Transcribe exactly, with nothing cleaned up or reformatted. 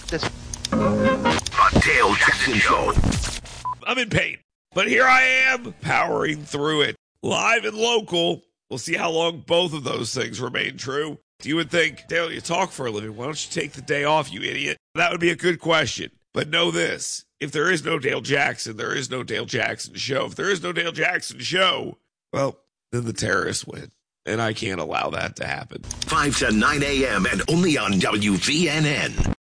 This The Dale Jackson Show. I'm in pain, but here I am powering through it. Live and local. We'll see how long both of those things remain true. You would think, Dale, you talk for a living. Why don't you take the day off, you idiot? That would be a good question. But know this. If there is no Dale Jackson, there is no Dale Jackson Show. If there is no Dale Jackson Show, well, then the terrorists win. And I can't allow that to happen. five to nine a.m. and only on W V N N.